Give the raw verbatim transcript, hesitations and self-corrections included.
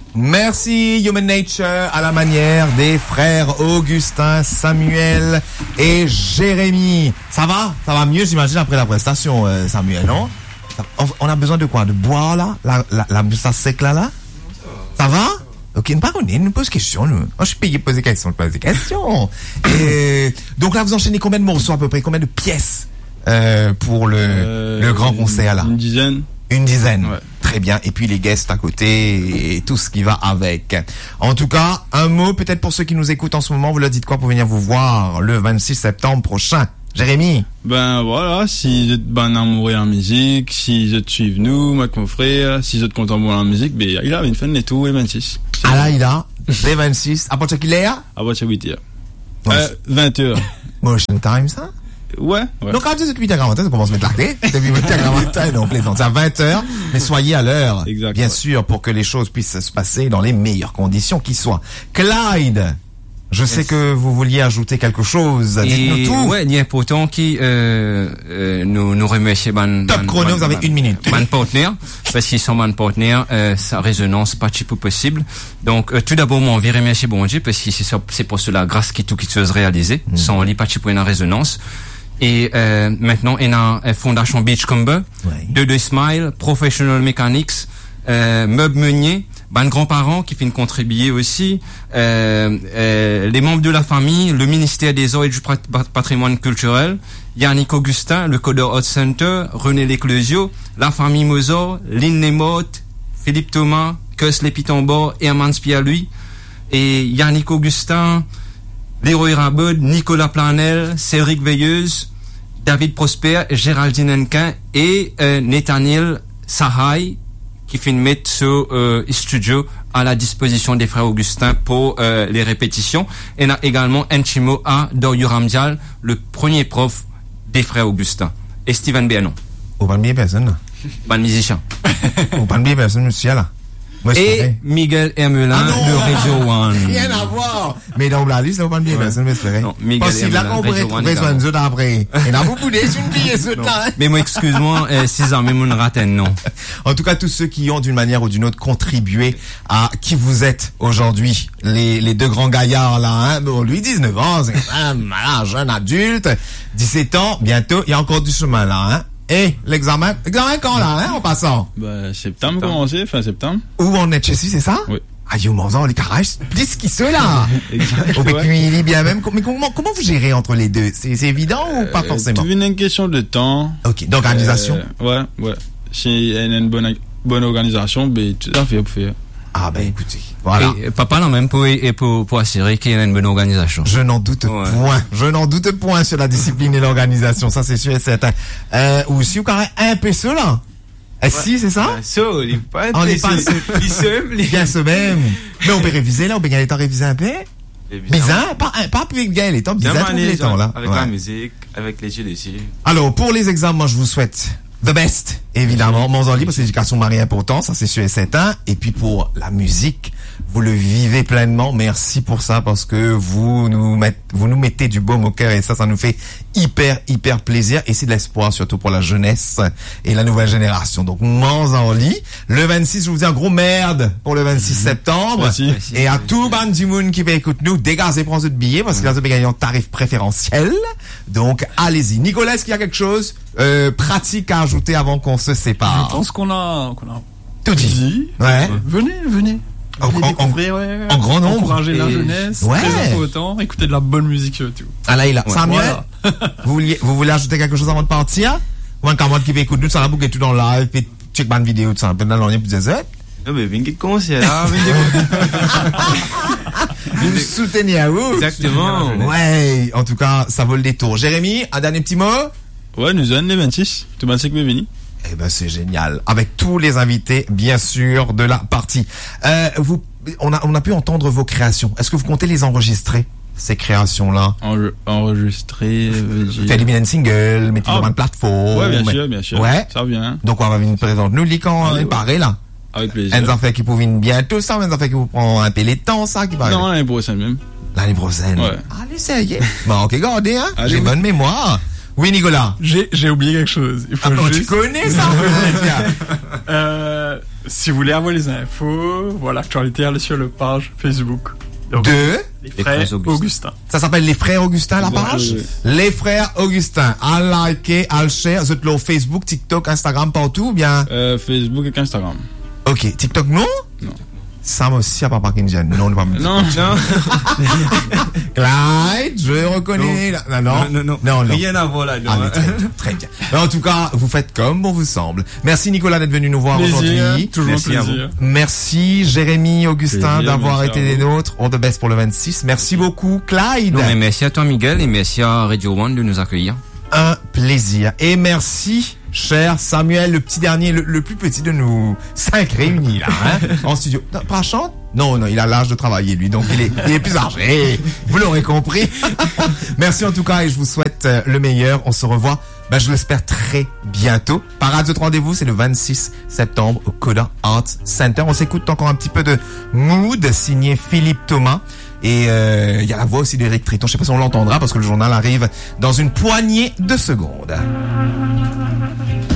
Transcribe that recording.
Merci Human Nature à la manière des frères Augustin, Samuel et Jérémy. Ça va? Ça va mieux, j'imagine, après la prestation, euh, Samuel, non? On a besoin de quoi? De boire là? La, la, la, ça sec là là? Ça va? Ok, nous pas connaître, nous pose question, nous. Moi, je suis payé pour poser des questions, je pose des questions. Et, donc là, vous enchaînez combien de morceaux à peu près? Combien de pièces, euh, pour le, euh, le grand concert là? Une dizaine. Une dizaine. Ouais. Très bien. Et puis les guests à côté et tout ce qui va avec. En tout cas, un mot peut-être pour ceux qui nous écoutent en ce moment. Vous leur dites quoi pour venir vous voir le vingt-six septembre prochain? Jérémy? Ben voilà, si vous êtes ben amoureux en musique, si vous êtes suivez nous, moi mon frère, si vous êtes content en musique, ben il a une fin de tout et vingt-six. Ah là, il a les vingt-six. À partir qu'il est là? À partir de huit heures. Euh, vingt heures. Motion time, ça? Ouais, ouais. Donc, quand tu dis huit heures quarante, on commence à mettre la clé. Depuis huit heures quarante, non, plaisante. C'est à vingt heures, mais soyez à l'heure. Exact, bien ouais. sûr, pour que les choses puissent se passer dans les meilleures conditions qui soient. Clyde! Je yes. sais que vous vouliez ajouter quelque chose. Dites-nous tout. Ouais, il est important qui euh, euh, nous nous remercie ban top ban, chrono. Ban, vous avez ban, une minute. Ban partenaire parce qu'ils sont ban partenaire, euh, sa résonance pas petit peu possible. Donc euh, tout d'abord, moi on veut remercier bon Dieu parce que c'est ça, c'est pour cela grâce qui tout qui se réaliser. Mm. Sans lui pas petit peu une résonance. Et euh, maintenant il y a une fondation Beachcomber, deux deux Smile, Professional Mechanics, euh, Meubles Meunier. Ben, grands-parents qui viennent contribuer aussi, euh, euh, les membres de la famille, le ministère des Arts et du Patrimoine culturel, Yannick Augustin, le Codeur Art Center, René Leclésio, la famille Mozart, Lynn Nemotte, Philippe Thomas, Cus Lépitambor, Herman Spialui, et Yannick Augustin, Leroy Rabod, Nicolas Planel, Cédric Veilleuse, David Prosper, Géraldine Henquin et euh, Nathaniel Sahay, qui fait mettre ce euh, studio à la disposition des frères Augustin pour euh, les répétitions. Et on a également Enchimo A. Dorio Ramdial, le premier prof des frères Augustin. Et Steven Bernon. Ou pas de personne. Pas de musicien. Ou pas de personne, monsieur là. Moi, et Miguel Hermelin ah de Radio One. Rien à voir. Mais dans la liste, c'est pas bien personne, m'espérer. Non, Miguel Parce qu'il a compris, trouver soin de autres après. Et là, vous pouvez, c'est une fille, ce là. Mais moi, excuse-moi, euh, six ans, mais mon ratène, non. En tout cas, tous ceux qui ont d'une manière ou d'une autre contribué à qui vous êtes aujourd'hui. Les, les deux grands gaillards, là, hein. Bon, lui, dix-neuf ans, c'est un malin, jeune adulte. dix-sept ans, bientôt, il y a encore du chemin, là, hein. Et l'examen, l'examen quand là, hein, en passant? Bah, septembre commencé, fin septembre. Où on est chez lui, c'est ça? Oui. Aïe, au moment les carages, plus qu'ils sont là. Exactement. Et puis, il est bien même. Mais comment, comment vous gérez entre les deux? C'est, c'est évident ou pas forcément? C'est une question de temps. Ok, d'organisation. Euh, ouais, ouais. Si il y a une bonne, bonne organisation, ben, tout à fait, pour faire. Ah, ben, écoutez. Voilà. Et papa, non, même pour, et pour, pour assurer qu'il y a une bonne organisation. Je n'en doute ouais. point. Je n'en doute point sur la discipline et l'organisation. Ça, c'est sûr et certain. Euh, ou si vous carrez un peu là. Eh, ouais. Si, c'est ça? Ça, il est pas un peu. On n'est pas il se bien ce même. Mais on peut réviser, là. On peut gagner le temps réviser un peu. Bizarre. Pas, pas plus gagner les temps. Bizarre, les temps, là. Avec ouais. la musique, avec les jeux dessus. Alors, pour les examens, je vous souhaite the best, évidemment. Monzoli, parce que l'éducation marie important, ça c'est sûr et certain. Et puis pour la musique, vous le vivez pleinement. Merci pour ça, parce que vous nous mettez, vous nous mettez du baume au cœur et ça, ça nous fait hyper, hyper plaisir. Et c'est de l'espoir, surtout pour la jeunesse et la nouvelle génération. Donc, Monzoli. Le vingt-six, je vous dis un gros merde pour le vingt-six septembre. Merci. Et à tout ban du monde qui va écouter nous, dégagez, prenez de billets, parce que là, vous avez gagné un tarif préférentiel. Donc, allez-y. Nicolas, est-ce qu'il y a quelque chose, euh, pratique à ajouter avant qu'on se sépare? Je pense qu'on a, qu'on a tout dit. dit. Ouais. Venez, venez. En, en, en, ouais, ouais. en grand nombre. Encourager la jeunesse. Ouais. Très important. Écouter de la bonne musique surtout. Ah là, il a. Ouais. Samuel, voilà. vous vouliez, vous voulez ajouter quelque chose avant de partir? Ou un camarade qui va écouter nous, ça va bouger tout dans le live, puis check ban vidéo, tout ça, pendant l'année, puis des heures. Non, mais viens qu'il concert, là, vous nous soutenez à vous. Exactement. Ouais. En tout cas, ça vaut le détour. Jérémy, un dernier petit mot? Ouais, nous sommes les vingt-six. Tout le monde sait que venu. Eh ben, c'est génial. Avec tous les invités, bien sûr, de la partie. Euh, vous, on a, on a pu entendre vos créations. Est-ce que vous comptez les enregistrer, ces créations-là? En, enregistrer, Faire éliminer un single, mettre ah, dans une plateforme. Ouais, bien mais... sûr, bien sûr. Ouais. Ça vient. Donc, on va venir présenter nous, les quand on est paré, là. Avec plaisir. Un affaire qui pouvait venir bientôt, ça, un affaire qui vous prend un peu les temps, ça, qui va. Non, l'année prochaine même. L'année prochaine. Ouais. Allez, ça y est. Bon, ok, gardez, hein. Ah, j'ai bonne mémoire. Oui, Nicolas. J'ai, j'ai oublié quelque chose. Il faut ah, juste... tu connais ça? euh, Si vous voulez avoir les infos, voilà, l'actualité, allez sur le page Facebook. Donc, Deux. les Les frères frères Augustin. Augustin. Ça s'appelle les frères Augustin, la Oui, page? oui, Les frères Augustin. À liker, à le share. Vous êtes là au Facebook, TikTok, Instagram, partout, ou bien? Euh, Facebook et Instagram. Ok. TikTok, non? Non. Sam aussi à Papa Kinjan. Non, pas Non, non. Clyde, je reconnais. Non, non, Non, non, non. non, non. Rien à voir là-dedans. Ah, mais très bien, très bien. Mais en tout cas, vous faites comme bon vous semble. Merci Nicolas d'être venu nous voir Plaisir, aujourd'hui. toujours Merci à plaisir. Merci Jérémy, Augustin Plaisir, d'avoir merci été à des vous. nôtres. All the best pour le vingt-six. Merci beaucoup Clyde. Non, mais merci à toi, Miguel, et merci à Radio One de nous accueillir. Un plaisir. Et merci, cher Samuel, le petit dernier, le, le plus petit de nous cinq réunis, là, hein, en studio. Non, pas chante? Non, non, il a l'âge de travailler, lui, donc il est, il est plus âgé. Vous l'aurez compris. Merci en tout cas, et je vous souhaite euh, le meilleur. On se revoit, ben, je l'espère, très bientôt. Parade de rendez-vous, c'est le vingt-six septembre au Coda Art Center. On s'écoute encore un petit peu de Mood, signé Philippe Thomas. Et il euh, y a la voix aussi d'Éric Triton. Je sais pas si on l'entendra parce que le journal arrive dans une poignée de secondes.